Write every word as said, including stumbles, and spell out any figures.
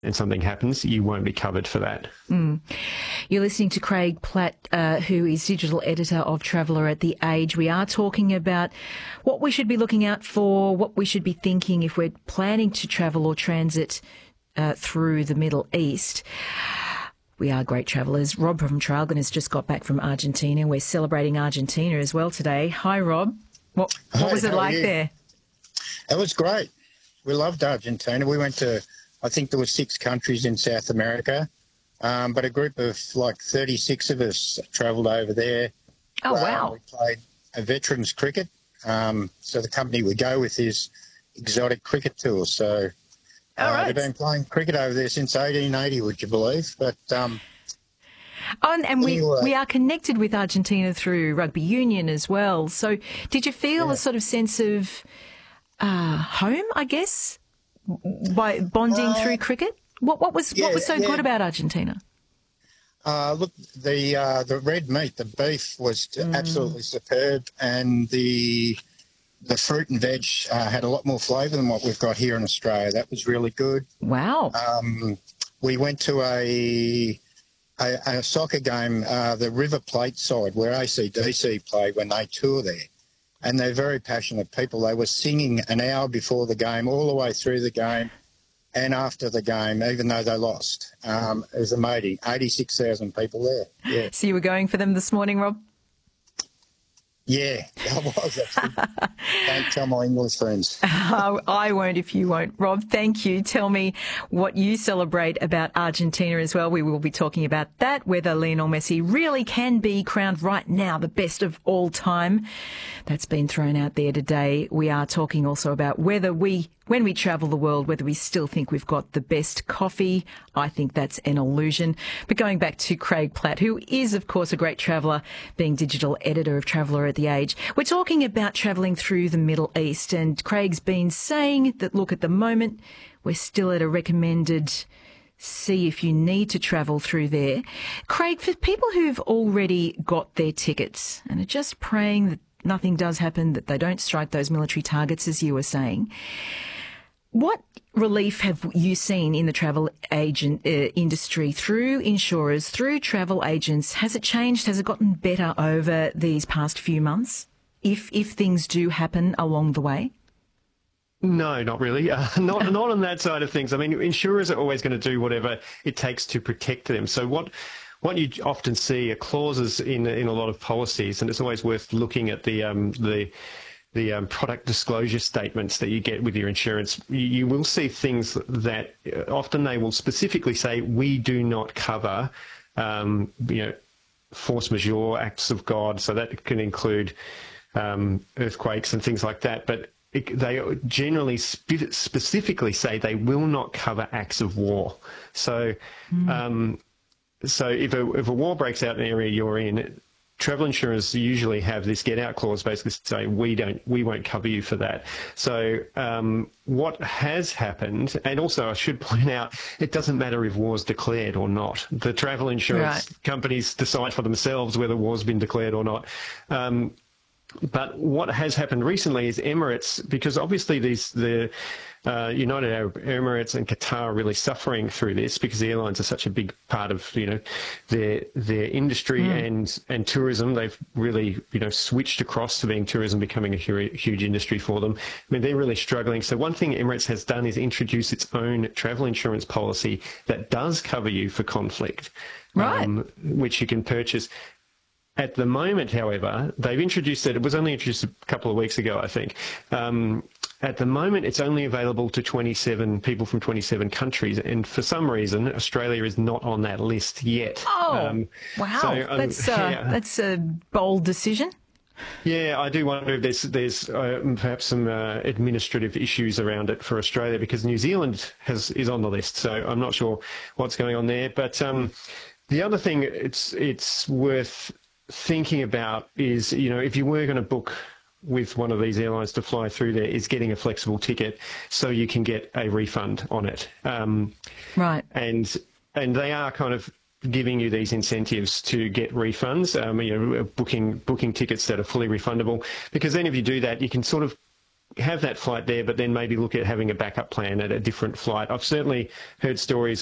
and something happens, you won't be covered for that. Mm. You're listening to Craig Platt, uh, who is digital editor of Traveller at The Age. We are talking about what we should be looking out for, what we should be thinking if we're planning to travel or transit uh, through the Middle East. We are great travellers. Rob from Traralgon has just got back from Argentina. We're celebrating Argentina as well today. Hi, Rob. What, what Hi, was it like there? It was great. We loved Argentina. We went to, I think there were six countries in South America, um, but a group of like thirty-six of us travelled over there. Oh, um, wow. We played a veterans cricket. Um, so the company we go with is Exotic Cricket Tour. So uh, All right. they've been playing cricket over there since eighteen eighty, would you believe? But um, Oh, and, and we, anyway. we are connected with Argentina through rugby union as well. So did you feel Yeah. a sort of sense of uh, home, I guess, by bonding Uh, through cricket? What, what was yeah, what was so yeah. good about Argentina? Uh, look, the uh, the red meat, the beef was absolutely superb, and the the fruit and veg uh, had a lot more flavour than what we've got here in Australia. That was really good. Wow. Um, we went to a a, a soccer game, uh, the River Plate side, where A C D C play when they tour there, and they're very passionate people. They were singing an hour before the game, all the way through the game, and after the game, even though they lost. Um, it was amazing. eighty-six thousand people there. Yeah, So you were going for them this morning, Rob? yeah, I was actually. Don't tell my English friends. Oh, I won't if you won't. Rob, thank you. Tell me what you celebrate about Argentina as well. We will be talking about that, whether Lionel Messi really can be crowned right now the best of all time. That's been thrown out there today. We are talking also about whether we, when we travel the world, whether we still think we've got the best coffee. I think that's an illusion. But going back to Craig Platt, who is, of course, a great traveller, being digital editor of Traveller at The Age. We're talking about travelling through the Middle East, and Craig's been saying that, look, at the moment, we're still at a recommended see if you need to travel through there. Craig, for people who've already got their tickets and are just praying that nothing does happen, that they don't strike those military targets, as you were saying, what relief have you seen in the travel agent uh, industry through insurers, through travel agents? Has it changed? Has it gotten better over these past few months, if if things do happen along the way? No, not really. Uh, not not on that side of things. I mean, insurers are always going to do whatever it takes to protect them. So what what you often see are clauses in in a lot of policies, and it's always worth looking at the um, the the um, product disclosure statements that you get with your insurance. You, you will see things that uh, often they will specifically say, we do not cover, um, you know, force majeure, acts of God. So that can include um, earthquakes and things like that. But it, they generally spe- specifically say they will not cover acts of war. So, mm. um, so if a, if a war breaks out in an area you're in, travel insurers usually have this get-out clause, basically saying we don't, we won't cover you for that. So um, what has happened, and also I should point out, it doesn't matter if war's declared or not. The travel insurance right. companies decide for themselves whether war's been declared or not. Um, But what has happened recently is Emirates, because obviously these the uh, United Arab Emirates and Qatar are really suffering through this because the airlines are such a big part of you know their their industry mm. and and tourism. They've really you know switched across to being tourism becoming a huge, huge industry for them. I mean they're really struggling. So one thing Emirates has done is introduce its own travel insurance policy that does cover you for conflict, right? Um, which you can purchase. At the moment, however, they've introduced it. It was only introduced a couple of weeks ago, I think. Um, at the moment, it's only available to twenty-seven people from twenty-seven countries, and for some reason, Australia is not on that list yet. Oh, um, wow! So, um, that's uh, yeah. that's a bold decision. Yeah, I do wonder if there's there's uh, perhaps some uh, administrative issues around it for Australia because New Zealand has is on the list. So I'm not sure what's going on there. But um, the other thing, it's it's worth thinking about is, you know, if you were going to book with one of these airlines to fly through there, is getting a flexible ticket so you can get a refund on it. Um, right. And and they are kind of giving you these incentives to get refunds, um, you know, booking booking tickets that are fully refundable, because then if you do that, you can sort of have that flight there, but then maybe look at having a backup plan at a different flight. I've certainly heard stories